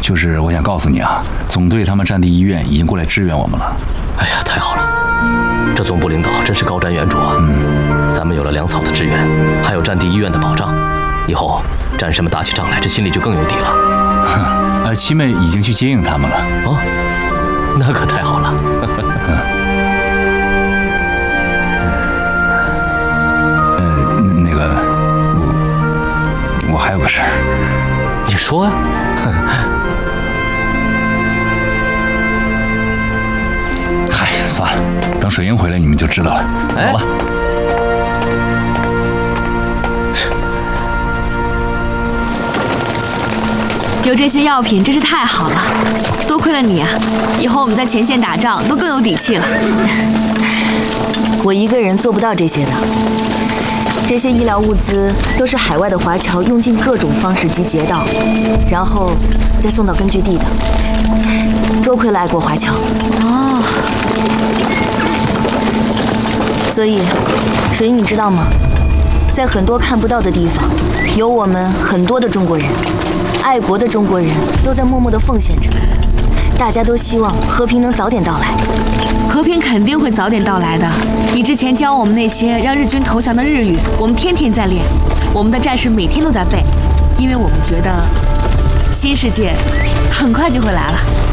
就是我想告诉你啊，总队他们战地医院已经过来支援我们了。 哎呀，太好了！这总部领导真是高瞻远瞩啊。咱们有了粮草的支援，还有战地医院的保障，以后战士们打起仗来，这心里就更有底了。 七妹已经去接应他们了。 哦，那可太好了。 那个，我还有个事儿。 你说呀。 嗨，算了，等水英回来你们就知道了。走吧。 有这些药品真是太好了，多亏了你啊！以后我们在前线打仗都更有底气了。 我一个人做不到这些的，这些医疗物资都是海外的华侨用尽各种方式集结到，然后再送到根据地的。多亏了爱国华侨。 哦。 所以，水英你知道吗？在很多看不到的地方，有我们很多的中国人。爱国的中国人都在默默地奉献着，大家都希望和平能早点到来。 和平肯定会早点到来的。你之前教我们那些让日军投降的日语，我们天天在练，我们的战士每天都在背，因为我们觉得新世界很快就会来了。